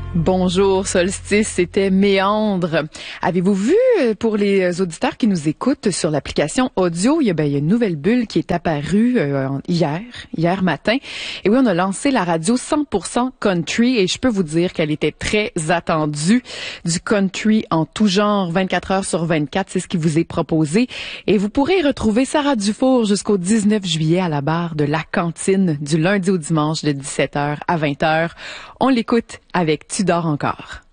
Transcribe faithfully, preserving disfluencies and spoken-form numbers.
Bonjour Solstice, c'était Méandre. Avez-vous vu, pour les auditeurs qui nous écoutent sur l'application audio, il y a, ben, il y a une nouvelle bulle qui est apparue euh, hier, hier matin. Et oui, on a lancé la radio cent pour cent country et je peux vous dire qu'elle était très attendue. Du country en tout genre, vingt-quatre heures sur vingt-quatre, c'est ce qui vous est proposé. Et vous pourrez retrouver Sarah Dufour jusqu'au dix-neuf juillet à la barre de la cantine du lundi au dimanche de dix-sept heures à vingt heures. On l'écoute avec Tu dors encore.